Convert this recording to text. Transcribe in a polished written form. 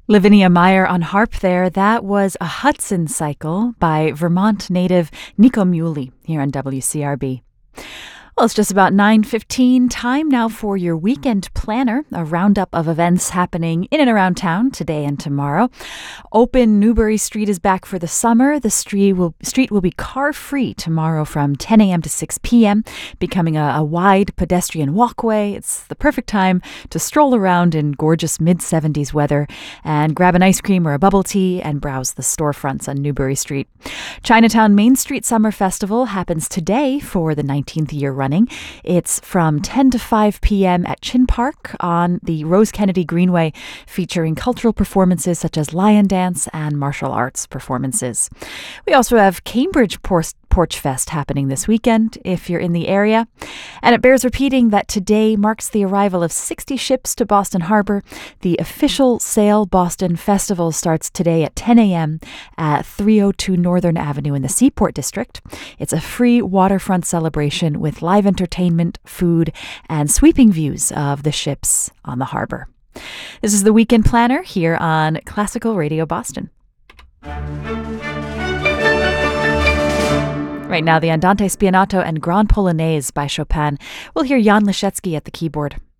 Lavinia Meyer on harp there. That was a Hudson cycle by Vermont native Nico Muley here on WCRB. Well, it's just about 9:15. Time now for your weekend planner, a roundup of events happening in and around town today and tomorrow. Open Newbury Street is back for the summer. The street will be car-free tomorrow from 10 a.m. to 6 p.m., becoming a wide pedestrian walkway. It's the perfect time to stroll around in gorgeous mid-70s weather and grab an ice cream or a bubble tea and browse the storefronts on Newbury Street. Chinatown Main Street Summer Festival happens today for the 19th year running. It's from 10 to 5 p.m. at Chin Park on the Rose Kennedy Greenway, featuring cultural performances such as lion dance and martial arts performances. We also have Cambridge Porch Fest happening this weekend if you're in the area. And it bears repeating that today marks the arrival of 60 ships to Boston Harbor. The official Sail Boston Festival starts today at 10 a.m. at 302 Northern Avenue in the Seaport District. It's a free waterfront celebration with live entertainment, food, and sweeping views of the ships on the harbor. This is the Weekend Planner here on Classical Radio Boston. Right now, the Andante Spianato and Grand Polonaise by Chopin. We'll hear Jan Leschetski at the keyboard.